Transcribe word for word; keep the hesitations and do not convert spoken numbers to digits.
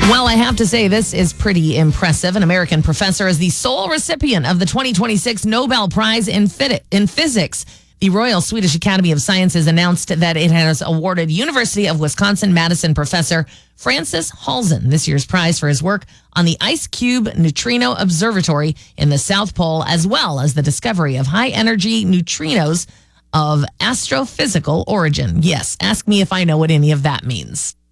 Well, I have to say, this is pretty impressive. An American professor is the sole recipient of the twenty twenty-six Nobel Prize in, Physi- in Physics. The Royal Swedish Academy of Sciences announced that it has awarded University of Wisconsin-Madison professor Francis Halzen this year's prize for his work on the Ice Cube Neutrino Observatory in the South Pole, as well as the discovery of high-energy neutrinos of astrophysical origin. Yes, ask me if I know what any of that means.